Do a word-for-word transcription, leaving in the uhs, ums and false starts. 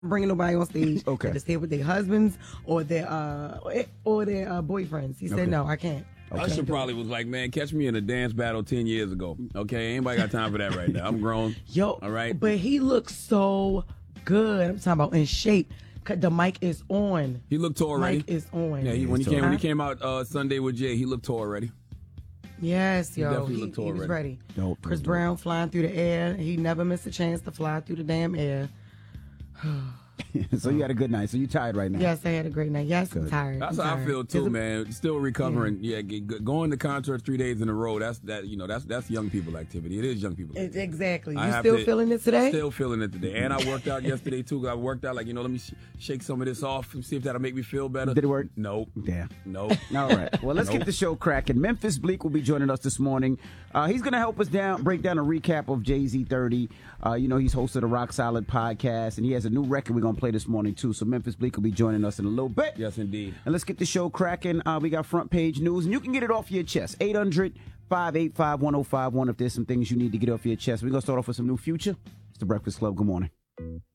bringing nobody on stage Okay. that is here with their husbands or their uh or their uh, boyfriends. He said, Okay. no, I can't. Okay. Usher probably was like, man, catch me in a dance battle ten years ago. Okay, anybody got time for that right now? I'm grown. Yo, all right. But he looks so good. I'm talking about in shape. 'Cause the mic is on. He looked tall already. Mic is on. Yeah, he, when he tall. came when he came out uh, Sunday with Jay, he looked tall already. Yes, yo, definitely he, looked tall he was already. ready. Dope, Chris dope, Brown flying through the air. He never missed a chance to fly through the damn air. So you had a good night. So you tired right now? Yes, I had a great night. Yes, I'm Good. tired. That's I'm how I tired. feel too, It's a- man. Still recovering. Yeah, g- g- going to concerts three days in a row. That's that. You know, that's that's young people activity. It is young people. It- activity. exactly. I You have still to- feeling it today? Still feeling it today. And I worked out yesterday too. I worked out like you know, let me sh- shake some of this off and see if that'll make me feel better. Did it work? Nope. Yeah. Nope. All right. Well, let's get the show cracking. Memphis Bleak will be joining us this morning. Uh, he's going to help us down, break down a recap of Jay-Z thirty. Uh, you know, he's hosted a Rock Solid podcast, and he has a new record we're going to play this morning, too. So Memphis Bleak will be joining us in a little bit. Yes, indeed. And let's get the show cracking. Uh, we got front page news, and you can get it off your chest. eight hundred, five eight five, one oh five one if there's some things you need to get off your chest. We're going to start off with some new Future. It's The Breakfast Club. Good morning.